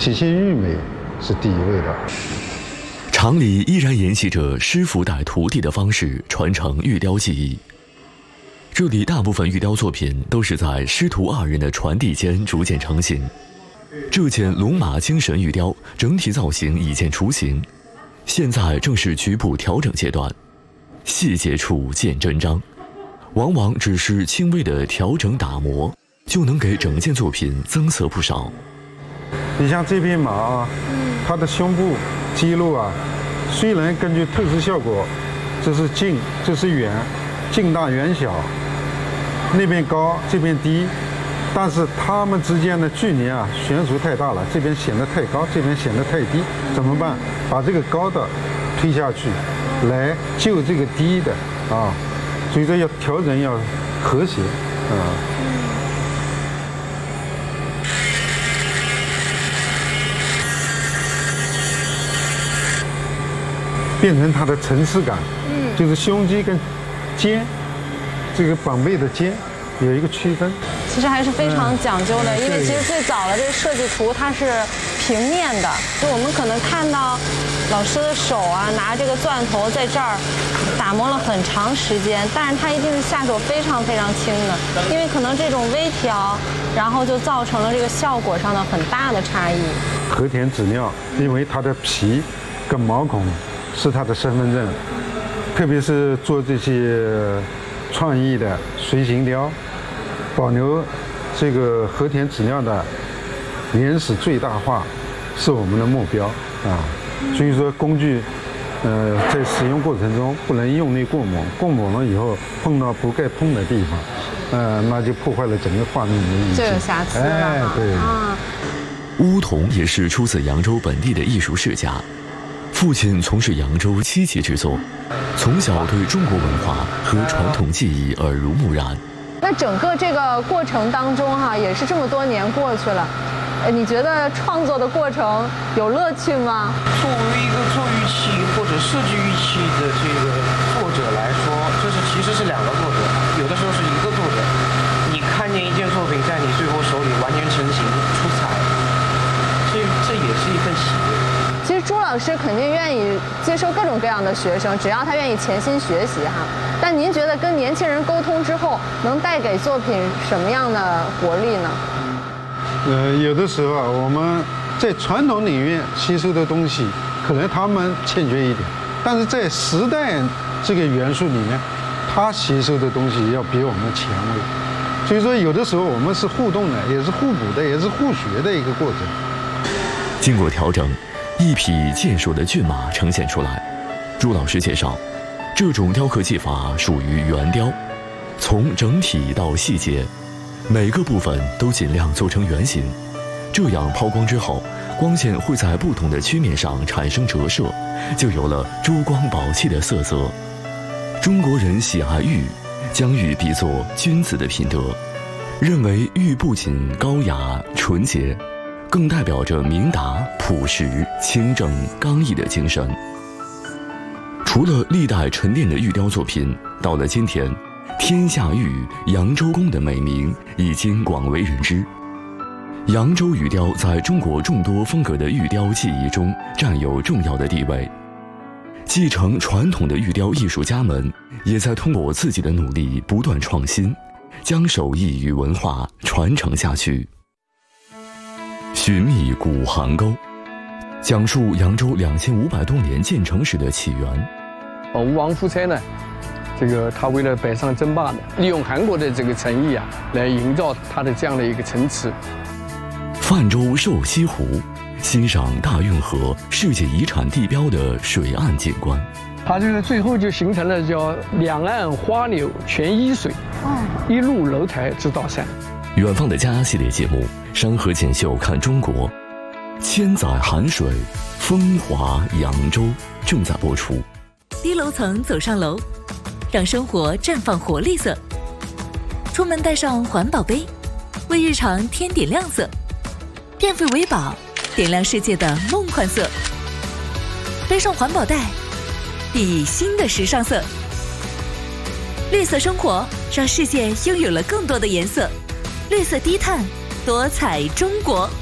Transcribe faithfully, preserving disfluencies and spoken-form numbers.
体现玉美是第一位的。 厂里依然沿袭着师傅带徒弟的方式传承玉雕技艺。这里大部分玉雕作品都是在师徒二人的传递间逐渐成型。这件龙马精神玉雕整体造型已见雏形，现在正是局部调整阶段，细节处见真章。往往只是轻微的调整打磨，就能给整件作品增色不少。 你像这匹马啊，它的胸部、肌肉啊，虽然根据透视效果，这是近，这是远，近大远小，那边高，这边低，但是它们之间的距离啊悬殊太大了，这边显得太高，这边显得太低，怎么办？把这个高的推下去，来救这个低的啊，所以说要调整要和谐啊。变成它的层次感，嗯，就是胸肌跟肩，这个绑背的肩有一个区分。 其实还是非常讲究的，嗯、因为其实最早的这个设计图它是平面的，就我们可能看到老师的手啊，拿这个钻头在这儿打磨了很长时间，但是它一定是下手非常非常轻的，因为可能这种微调，然后就造成了这个效果上的很大的差异。 和田纸料，因为它的皮跟毛孔是他的身份证，特别是做这些创意的随形雕，保留这个和田纸料的原始最大化是我们的目标啊。所以说工具，呃，在使用过程中不能用力过猛，过猛了以后碰到不该碰的地方，呃，那就破坏了整个画面的意境， 就有瑕疵了。 哎，对。 啊， 乌桐也是出自扬州本地的艺术世家。父亲从事扬州漆器制作，从小对中国文化和传统技艺耳濡目染。 那整个这个过程当中哈、啊，也是这么多年过去了，呃，你觉得创作的过程有乐趣吗？ 作为一个做玉器或者设计玉器的这个作者来说，这是其实是两个作者，有的时候是一个作者。你看见一件作品在你最后手里完全成型出彩，这这也是一份喜悦。 其实朱老师肯定愿意接受各种各样的学生，只要他愿意潜心学习哈。但您觉得跟年轻人沟通之后，能带给作品什么样的活力呢？ 呃，有的时候啊，我们在传统领域吸收的东西，可能他们欠缺一点，但是在时代这个元素里面，他吸收的东西要比我们前卫。所以说，有的时候我们是互动的，也是互补的，也是互学的一个过程。 经过调整，一匹健硕的骏马呈现出来。朱老师介绍，这种雕刻技法属于圆雕，从整体到细节，每个部分都尽量做成圆形，这样抛光之后，光线会在不同的曲面上产生折射，就有了珠光宝气的色泽。中国人喜爱玉，将玉比作君子的品德，认为玉不仅高雅纯洁，更代表着明达、朴实、清正、刚毅的精神。除了历代沉淀的玉雕作品，到了今天，天下玉、扬州宫的美名已经广为人知。扬州玉雕在中国众多风格的玉雕技艺中占有重要的地位。继承传统的玉雕艺术家们，也在通过自己的努力不断创新，将手艺与文化传承下去。寻觅古邗沟，讲述扬州两千五百多年建成史的起源。 吴王夫差呢，这个他为了北上争霸的，利用韩国的这个诚意啊，来营造他的这样的一个城池。 泛舟瘦西湖，欣赏大运河世界遗产地标的水岸景观。 它这个最后就形成了叫两岸花柳全依水，一路楼台直到山。 远方的家系列节目《山河锦绣看中国》，千载寒水，风华扬州正在播出。 低楼层走上楼，让生活绽放活力色。出门带上环保杯，为日常添点亮色。电费为宝，点亮世界的梦幻色。背上环保袋，熠熠新的时尚色。绿色生活，让世界拥有了更多的颜色。绿色低碳，多彩中国。